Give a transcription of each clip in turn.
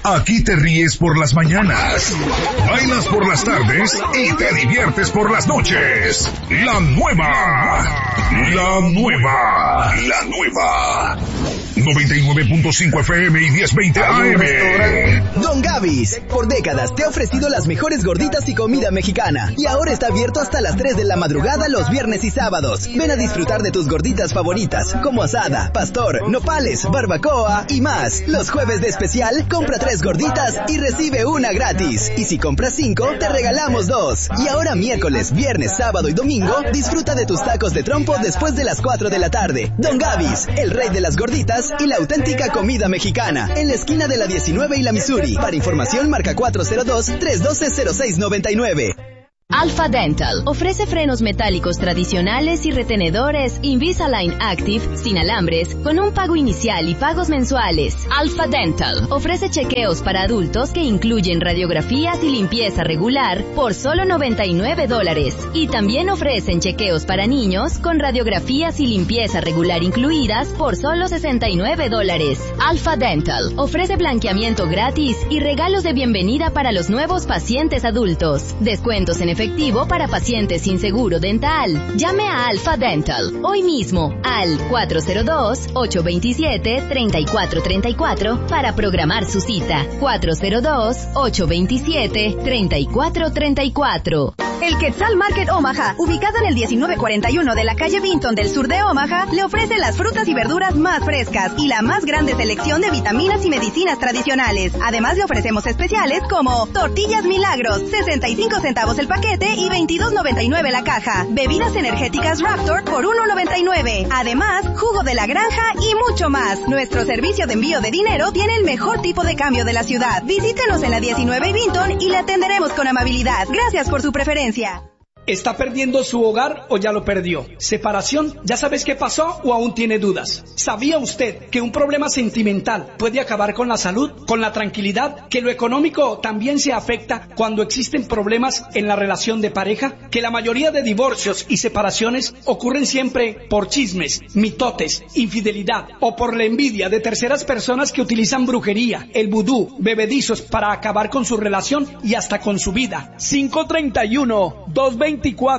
Aquí te ríes por las mañanas, bailas por las tardes y te diviertes por las noches. La nueva 99.5 FM y 1020 AM. Don Gavis, por décadas te ha ofrecido las mejores gorditas y comida mexicana. Y ahora está abierto hasta las 3 de la madrugada los viernes y sábados. Ven a disfrutar de tus gorditas favoritas, como asada, pastor, nopales, barbacoa y más. Los jueves de especial, compra 3 gorditas y recibe una gratis. Y si compras 5, te regalamos 2. Y ahora miércoles, viernes, sábado y domingo, disfruta de tus tacos de trompo después de las 4 de la tarde. Don Gavis, el rey de las gorditas y la auténtica comida mexicana. En la esquina de la 19 y la Missouri. Para información, marca 402-312-0699. Alpha Dental ofrece frenos metálicos tradicionales y retenedores Invisalign Active sin alambres con un pago inicial y pagos mensuales. Alpha Dental ofrece chequeos para adultos que incluyen radiografías y limpieza regular por solo $99 y también ofrecen chequeos para niños con radiografías y limpieza regular incluidas por solo $69. Alpha Dental ofrece blanqueamiento gratis y regalos de bienvenida para los nuevos pacientes adultos. Descuentos en efectivo para pacientes sin seguro dental. Llame a Alpha Dental hoy mismo al 402-827-3434 para programar su cita. 402-827-3434. El Quetzal Market Omaha, ubicado en el 1941 de la calle Vinton del sur de Omaha, le ofrece las frutas y verduras más frescas y la más grande selección de vitaminas y medicinas tradicionales. Además, le ofrecemos especiales como tortillas Milagros, 65 centavos el paquete y $22.99 la caja. Bebidas energéticas Raptor por $1.99. Además, jugo de la granja y mucho más. Nuestro servicio de envío de dinero tiene el mejor tipo de cambio de la ciudad. Visítenos en la 19 y Vinton y le atenderemos con amabilidad. Gracias por su preferencia. ¿Está perdiendo su hogar o ya lo perdió? ¿Separación? ¿Ya sabes qué pasó o aún tiene dudas? ¿Sabía usted que un problema sentimental puede acabar con la salud, con la tranquilidad? ¿Que lo económico también se afecta cuando existen problemas en la relación de pareja? ¿Que la mayoría de divorcios y separaciones ocurren siempre por chismes, mitotes, infidelidad o por la envidia de terceras personas que utilizan brujería, el vudú, bebedizos para acabar con su relación y hasta con su vida? 531-224-3254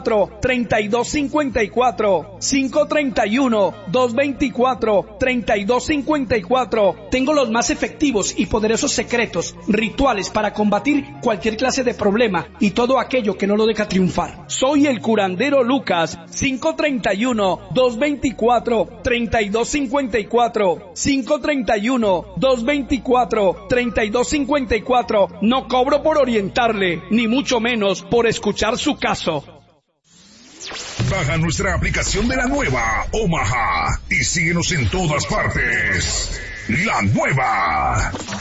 531-224-3254. Tengo los más efectivos y poderosos secretos, rituales para combatir cualquier clase de problema y todo aquello que no lo deja triunfar. Soy el curandero Lucas. 531-224-3254 531-224-3254. No cobro por orientarle, ni mucho menos por escuchar su caso. Baja nuestra aplicación de la nueva Omaha y síguenos en todas partes. La nueva